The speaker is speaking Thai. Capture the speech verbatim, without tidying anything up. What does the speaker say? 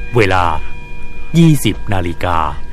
เวลา ยี่สิบนาฬิกา